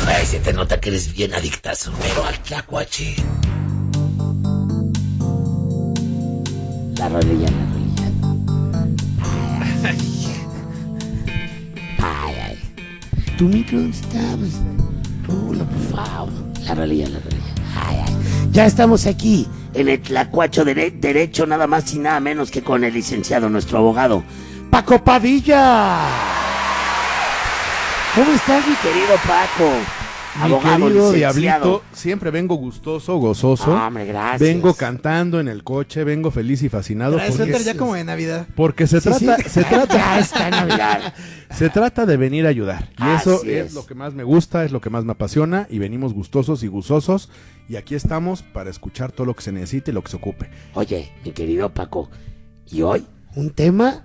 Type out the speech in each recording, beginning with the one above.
Ay, se te nota que eres bien adictazo, pero al tlacuache. La rolilla. Ay. Tu micro está, pues, por favor. La rolilla. Ay. Ya estamos aquí, en el tlacuacho derecho, nada más y nada menos que con el licenciado, nuestro abogado, Paco Padilla. ¿Cómo estás, mi querido Paco? Abogado, mi querido Diablito, siempre vengo gustoso, gozoso. Hombre, gracias. Vengo cantando en el coche, vengo feliz y fascinado. Porque ya como de Navidad. Porque se trata ya está Navidad. Se trata de venir a ayudar. Y Así eso es es lo que más me gusta, es lo que más me apasiona. Y venimos gustosos y gustosos. Y aquí estamos para escuchar todo lo que se necesite y lo que se ocupe. Oye, mi querido Paco, y hoy un tema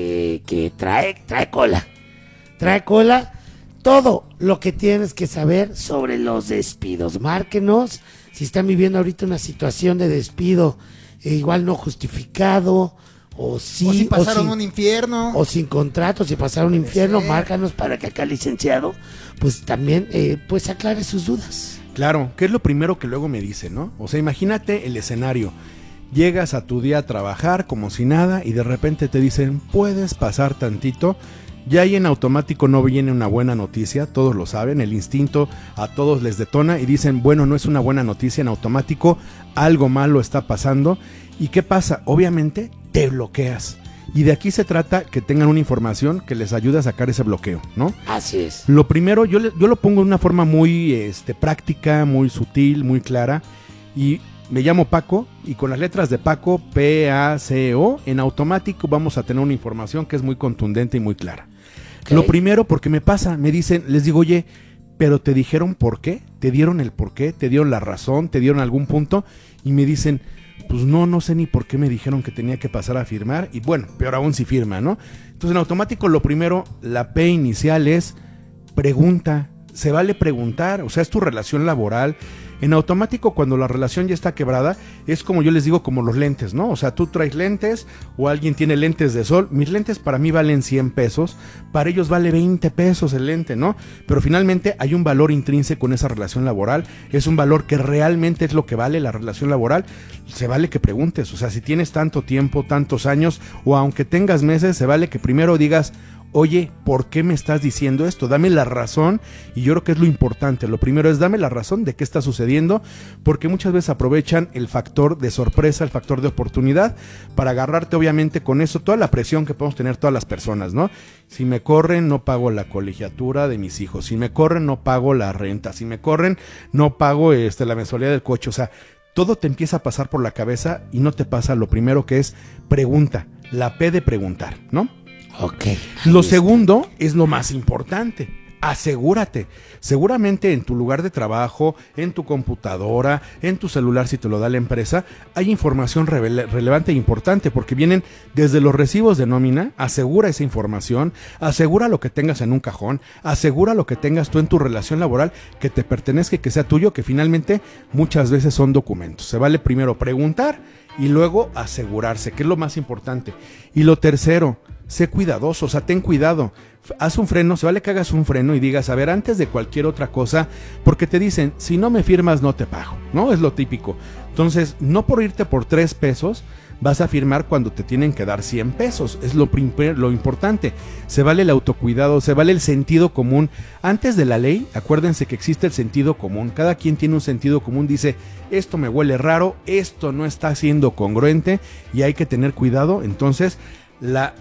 que trae cola. Trae cola. Todo lo que tienes que saber sobre los despidos. Márquenos si están viviendo ahorita una situación de despido igual no justificado, o si pasaron un infierno, o sin contrato, si pasaron un infierno, márcanos para que acá el licenciado pues también pues aclare sus dudas. Claro, ¿qué es lo primero que luego me dicen, no? O sea, imagínate el escenario. Llegas a tu día a trabajar como si nada y de repente te dicen, ¿puedes pasar tantito? Ya ahí en automático no viene una buena noticia, todos lo saben, el instinto a todos les detona y dicen, bueno, no es una buena noticia, en automático algo malo está pasando. ¿Y qué pasa? Obviamente te bloqueas. Y de aquí se trata que tengan una información que les ayude a sacar ese bloqueo, ¿no? Así es. Lo primero, yo lo pongo de una forma muy práctica, muy sutil, muy clara. Y me llamo Paco y con las letras de Paco, P-A-C-O, en automático vamos a tener una información que es muy contundente y muy clara. Okay. Lo primero, porque me pasa, me dicen, les digo, oye, pero ¿te dijeron por qué? ¿Te dieron el por qué? ¿Te dieron la razón? ¿Te dieron algún punto? Y me dicen, pues no sé ni por qué me dijeron que tenía que pasar a firmar. Y bueno, peor aún si firma, ¿no? Entonces en automático lo primero, la P inicial es pregunta. Se vale preguntar, o sea, es tu relación laboral. En automático, cuando la relación ya está quebrada, es como yo les digo, como los lentes, ¿no? O sea, tú traes lentes o alguien tiene lentes de sol. Mis lentes para mí valen 100 pesos, para ellos vale 20 pesos el lente, ¿no? Pero finalmente hay un valor intrínseco en esa relación laboral, es un valor que realmente es lo que vale la relación laboral. Se vale que preguntes, o sea, si tienes tanto tiempo, tantos años, o aunque tengas meses, se vale que primero digas, oye, ¿por qué me estás diciendo esto? Dame la razón, y yo creo que es lo importante. Lo primero es dame la razón de qué está sucediendo, porque muchas veces aprovechan el factor de sorpresa, el factor de oportunidad, para agarrarte obviamente con eso, toda la presión que podemos tener todas las personas, ¿no? Si me corren, no pago la colegiatura de mis hijos. Si me corren, no pago la renta. Si me corren, no pago la mensualidad del coche. O sea, todo te empieza a pasar por la cabeza y no te pasa lo primero que es pregunta, la P de preguntar, ¿no? Ok. Lo segundo es lo más importante. Asegúrate. Seguramente en tu lugar de trabajo, en tu computadora, en tu celular, si te lo da la empresa, hay información relevante e importante, porque vienen desde los recibos de nómina. Asegura esa información, asegura lo que tengas en un cajón, asegura lo que tengas tú en tu relación laboral, que te pertenezca y que sea tuyo, que finalmente muchas veces son documentos. Se vale primero preguntar y luego asegurarse, que es lo más importante. Y lo tercero, sé cuidadoso, o sea, ten cuidado. Haz un freno, se vale que hagas un freno y digas, a ver, antes de cualquier otra cosa, porque te dicen, si no me firmas no te pago, ¿no? Es lo típico. Entonces, no por irte por 3 pesos vas a firmar cuando te tienen que dar 100 pesos, es lo importante. Se vale el autocuidado, se vale el sentido común. Antes de la ley, acuérdense que existe el sentido común. Cada quien tiene un sentido común, dice, esto me huele raro, esto no está siendo congruente y hay que tener cuidado. Entonces, la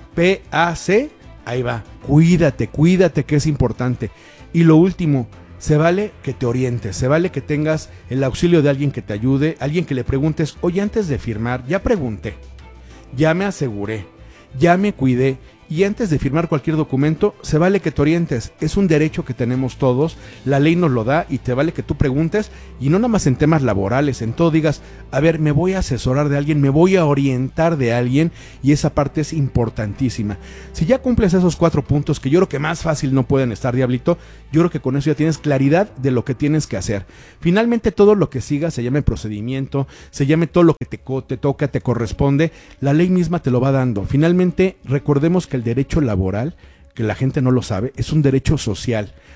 PAC, ahí va, cuídate que es importante. Y lo último, se vale que te orientes, se vale que tengas el auxilio de alguien que te ayude, alguien que le preguntes, oye, antes de firmar, ya pregunté, ya me aseguré, ya me cuidé, y antes de firmar cualquier documento, se vale que te orientes. Es un derecho que tenemos todos, la ley nos lo da y te vale que tú preguntes, y no nada más en temas laborales, en todo digas, a ver, me voy a asesorar de alguien, me voy a orientar de alguien, y esa parte es importantísima. Si ya cumples esos 4 puntos, que yo creo que más fácil no pueden estar, Diablito, yo creo que con eso ya tienes claridad de lo que tienes que hacer. Finalmente todo lo que siga se llame procedimiento, se llame todo lo que te toca, te corresponde, la ley misma te lo va dando. Finalmente recordemos que el derecho laboral, que la gente no lo sabe, es un derecho social.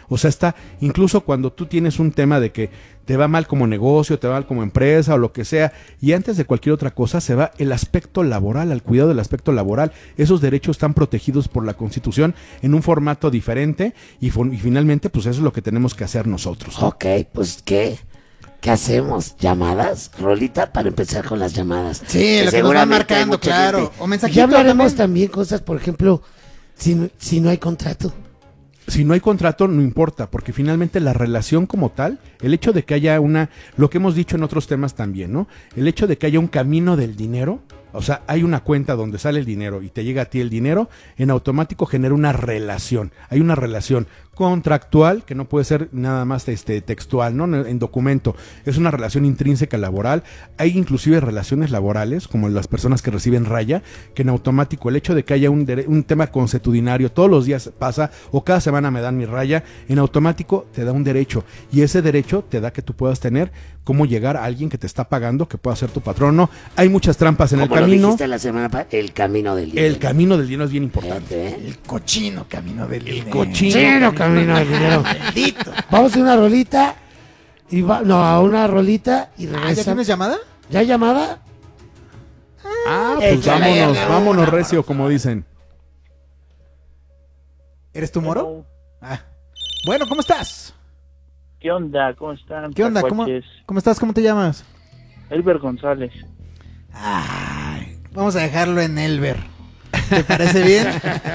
O sea, está, incluso cuando tú tienes un tema de que te va mal como negocio, te va mal como empresa o lo que sea, y antes de cualquier otra cosa se va el aspecto laboral, al cuidado del aspecto laboral. Esos derechos están protegidos por la Constitución en un formato diferente y finalmente pues eso es lo que tenemos que hacer nosotros. Ok, pues ¿qué hacemos? ¿Llamadas? Rolita para empezar con las llamadas. Sí, lo que nos van marcando, claro. O mensajito. Ya hablaremos también cosas, por ejemplo, si no hay contrato. Si no hay contrato, no importa, porque finalmente la relación como tal, el hecho de que haya lo que hemos dicho en otros temas también, ¿no? El hecho de que haya un camino del dinero, o sea, hay una cuenta donde sale el dinero y te llega a ti el dinero, en automático genera una relación. Hay una relación contractual que no puede ser nada más textual, ¿no? En documento. Es una relación intrínseca laboral. Hay inclusive relaciones laborales, como las personas que reciben raya, que en automático el hecho de que haya un tema consuetudinario, todos los días pasa, o cada semana me dan mi raya, en automático te da un derecho. Y ese derecho te da que tú puedas tener cómo llegar a alguien que te está pagando, que pueda ser tu patrono. Hay muchas trampas en el camino. Como lo dijiste la semana el camino del dinero. El camino del dinero es bien importante. El cochino camino del dinero. El cochino camino del dinero. Maldito. Vamos a una rolita a una rolita y regresamos. ¿Ya tienes llamada? ¿Ya hay llamada? Pues Échale, vámonos recio, como dicen. ¿Eres tu moro? Bueno, ¿cómo estás? ¿Qué onda? ¿Cómo están? ¿Qué onda? ¿Cómo estás? ¿Cómo te llamas? Elber González. Ay, vamos a dejarlo en Elber. ¿Te parece bien?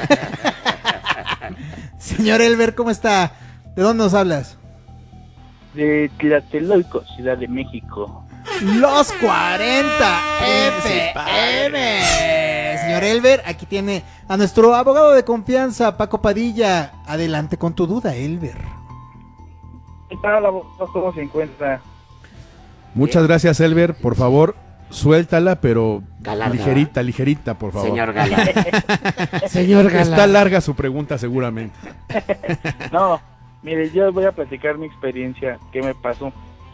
Señor Elber, ¿cómo está? ¿De dónde nos hablas? De Tlatelolco, Ciudad de México. Los 40 FM. Señor Elber, aquí tiene a nuestro abogado de confianza, Paco Padilla. Adelante con tu duda, Elber. ¿Qué tal, abogado? ¿Cómo se encuentra? Muchas gracias, Elber. Por favor, suéltala, pero Galarga. ligerita, por favor. Señor Galán. Señor Galán. Está larga su pregunta, seguramente. No, mire, yo voy a platicar mi experiencia, qué me pasó.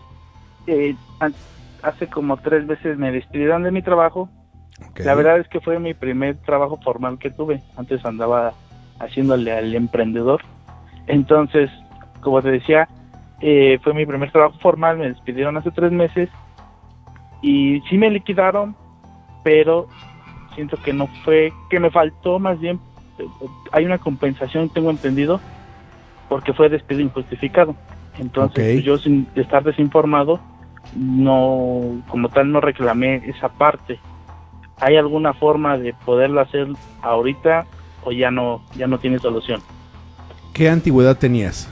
Hace como 3 veces me despidieron de mi trabajo. Okay. La verdad es que fue mi primer trabajo formal que tuve. Antes andaba haciéndole al emprendedor. Entonces, como te decía, fue mi primer trabajo formal. Me despidieron hace 3 meses y sí me liquidaron, pero siento que no fue, que me faltó, más bien hay una compensación, tengo entendido, porque fue despido injustificado. Entonces, Okay. pues, yo sin estar desinformado, no, como tal, no reclamé esa parte. ¿Hay alguna forma de poderlo hacer ahorita o ya no tiene solución? ¿Qué antigüedad tenías?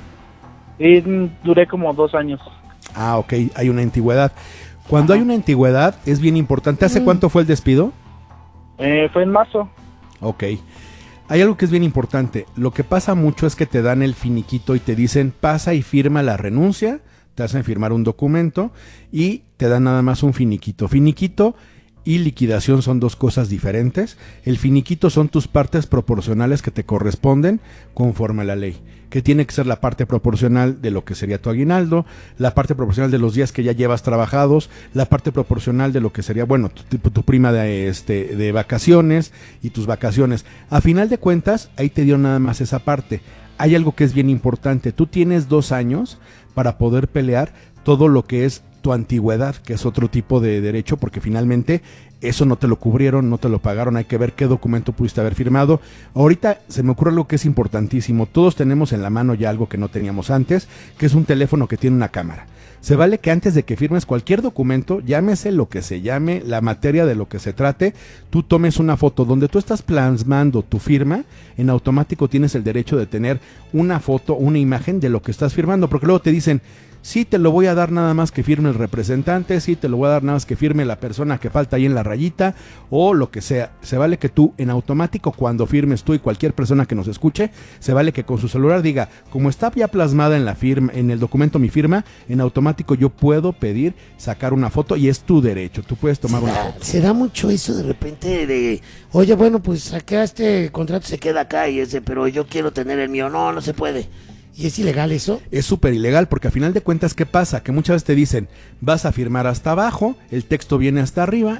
Duré como 2 años. Ah, ok, hay una antigüedad. Cuando hay una antigüedad es bien importante. ¿Hace cuánto fue el despido? Fue en marzo. Ok. Hay algo que es bien importante. Lo que pasa mucho es que te dan el finiquito y te dicen pasa y firma la renuncia, te hacen firmar un documento y te dan nada más un finiquito. Finiquito y liquidación son 2 cosas diferentes. El finiquito son tus partes proporcionales que te corresponden conforme a la ley, que tiene que ser la parte proporcional de lo que sería tu aguinaldo, la parte proporcional de los días que ya llevas trabajados, la parte proporcional de lo que sería, bueno, tu prima de vacaciones y tus vacaciones. A final de cuentas, ahí te dio nada más esa parte. Hay algo que es bien importante. Tú tienes 2 años para poder pelear todo lo que es tu antigüedad, que es otro tipo de derecho, porque finalmente eso no te lo cubrieron, no te lo pagaron, hay que ver qué documento pudiste haber firmado. Ahorita se me ocurre algo que es importantísimo. Todos tenemos en la mano ya algo que no teníamos antes, que es un teléfono que tiene una cámara. Se vale que antes de que firmes cualquier documento, llámese lo que se llame, la materia de lo que se trate, tú tomes una foto donde tú estás plasmando tu firma. En automático tienes el derecho de tener una foto, una imagen de lo que estás firmando, porque luego te dicen, sí, te lo voy a dar nada más que firme el representante, sí, te lo voy a dar nada más que firme la persona que falta ahí en la rayita, o lo que sea. Se vale que tú, en automático, cuando firmes tú y cualquier persona que nos escuche, se vale que con su celular diga, como está ya plasmada en la firma, en el documento mi firma, en automático yo puedo pedir sacar una foto y es tu derecho, tú puedes tomar una foto. Se da mucho eso de repente de, oye, bueno, pues acá este contrato se queda acá y pero yo quiero tener el mío. No se puede. ¿Y es ilegal eso? Es súper ilegal porque a final de cuentas, ¿qué pasa? Que muchas veces te dicen, vas a firmar hasta abajo, el texto viene hasta arriba